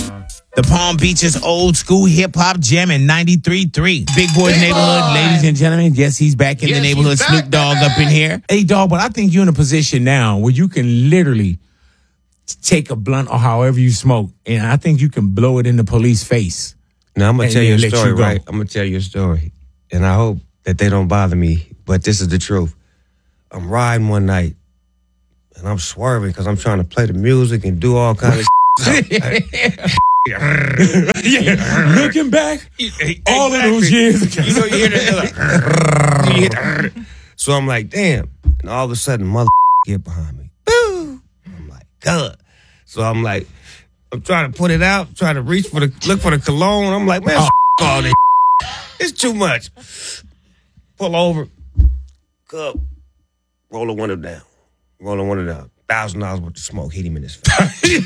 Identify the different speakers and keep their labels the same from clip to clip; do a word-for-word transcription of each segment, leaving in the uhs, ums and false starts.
Speaker 1: The Palm Beaches old school hip hop jam in ninety-three point three. Big Boy's Big Neighborhood, boy. Ladies and gentlemen. Yes, he's back in yes, the neighborhood. Back, Snoop Dogg baby. Up in here. Hey, dog, but I think you're in a position now where you can literally take a blunt or however you smoke, and I think you can blow it in the police face.
Speaker 2: Now, I'm going to tell you a story, you right? I'm going to tell you a story, and I hope that they don't bother me, but this is the truth. I'm riding one night, and I'm swerving because I'm trying to play the music and do all kinds of shit.
Speaker 1: Yeah. Looking back, all of those years ago.
Speaker 2: You know, you hear that. So I'm like, damn. And all of a sudden, mother get behind me. Boo! I'm like, God. So I'm like, I'm trying to put it out, trying to reach for the, look for the cologne. I'm like, man, oh. all this. It's too much. Pull over. Cup. Roll the window down. Roll the window down. Thousand dollars worth of smoke hit him in his face.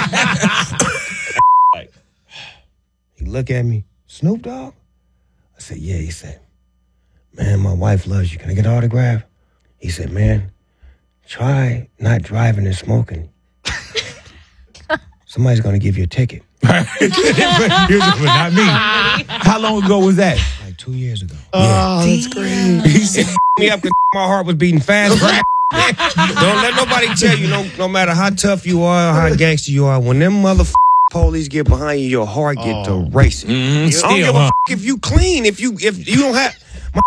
Speaker 2: Like, he look at me, Snoop Dogg? I said, yeah. He said, man, my wife loves you. Can I get an autograph? He said, man, try not driving and smoking. Somebody's going to give you a ticket.
Speaker 1: But not me. How long ago was that?
Speaker 2: Like two years ago.
Speaker 1: Oh, yeah. That's great.
Speaker 2: He said me up because my heart was beating fast. Don't let nobody tell you, no, no matter how tough you are, how gangster you are, when them motherfuckers police get behind you, your heart get oh. to racing.
Speaker 1: Mm-hmm. Still,
Speaker 2: I don't give a
Speaker 1: huh?
Speaker 2: f- if you clean, if you if you don't have. My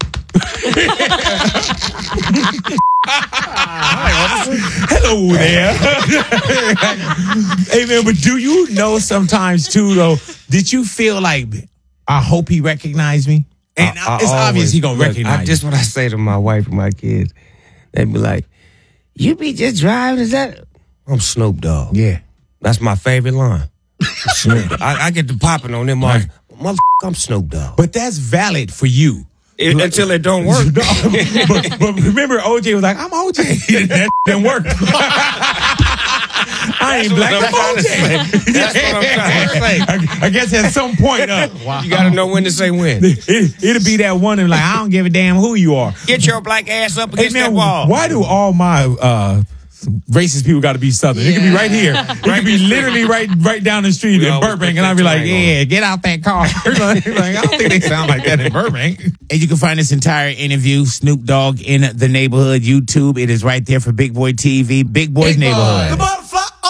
Speaker 1: Hello there. Hey man, but do you know sometimes too though? Did you feel like I hope he recognized me? And I, I it's always, obvious he gonna look, recognize.
Speaker 2: I, just what I say to my wife and my kids. They be like, "You be just driving? Is that?" I'm Snoop Dogg.
Speaker 1: Yeah.
Speaker 2: That's my favorite line. I, I get to popping on them. Right. Motherfucker, I'm Snoop Dogg.
Speaker 1: But that's valid for you.
Speaker 2: It, until it don't work.
Speaker 1: but, but remember, O J was like, I'm O J. That didn't work. I ain't black, I'm O J.
Speaker 2: That's what I'm trying to say.
Speaker 1: I, I guess at some point, uh, wow.
Speaker 2: you got to know when to say when.
Speaker 1: It, it'll be that one and like, I don't give a damn who you are.
Speaker 2: Get your black ass up against
Speaker 1: hey, man,
Speaker 2: that wall.
Speaker 1: Why do all my uh, racist people got to be Southern? Yeah. It could be right here. It could be literally right right down the street we in Burbank, and I'd be like, yeah, get out that car. like, I don't think they sound like that in Burbank. And you can find this entire interview, Snoop Dogg in the Neighborhood, YouTube. It is right there for Big Boy T V, Big Boy's Big Neighborhood. Boy.